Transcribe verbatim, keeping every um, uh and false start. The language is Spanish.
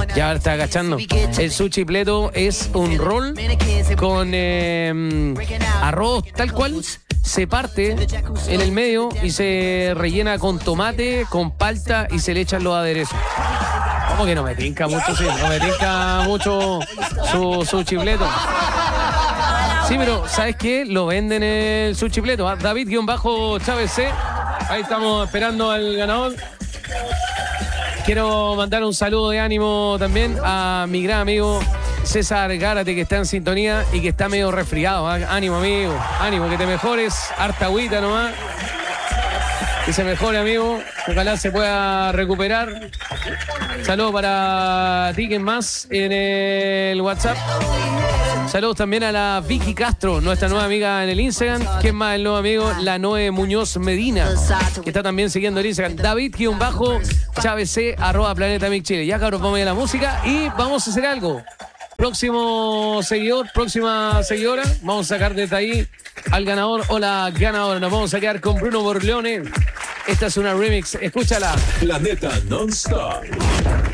Ya está agachando. El sushi pleto es un rol con eh, arroz tal cual. Se parte en el medio y se rellena con tomate, con palta y se le echan los aderezos. ¿Cómo que no me tinca mucho? Sí, no me tinca mucho su, su chipleto. Sí, pero ¿sabes qué? Lo venden el su chipleto. ¿eh? David-Chávez C. Ahí estamos esperando al ganador. Quiero mandar un saludo de ánimo también a mi gran amigo César Gárate, que está en sintonía y que está medio resfriado. ¿eh? Ánimo, amigo. Ánimo, que te mejores. Harta agüita nomás. Que se mejore, amigo. Ojalá se pueda recuperar. Saludos para ti, ¿quién más? En el WhatsApp. Saludos también a la Vicky Castro, nuestra nueva amiga en el Instagram. ¿Quién más? El nuevo amigo, la Noe Muñoz Medina, que está también siguiendo el Instagram. David-Chávez C, arroba Planeta Mix Chile. Ya, cabros, vamos a ir a la música y vamos a hacer algo. Próximo seguidor, próxima seguidora, vamos a sacar desde ahí al ganador o la ganadora. Nos vamos a quedar con Bruno Borleone. Esta es una remix, escúchala. Planeta Non-Stop.